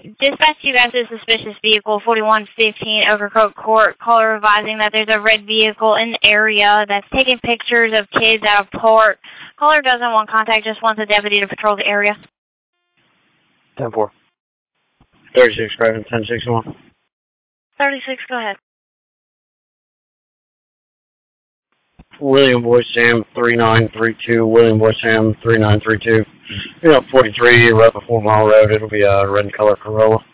Dispatch, you guys to suspicious vehicle 4115 Overcoat Court. Caller advising that there's a red vehicle in the area that's taking pictures of kids out of court. Caller doesn't want contact, just wants a deputy to patrol the area. 10-4. 36, driving 1061. 36, go ahead. William Boy Sam 3932. William Boy Sam 3932. 43, right before Mile Road. It'll be a red color Corolla.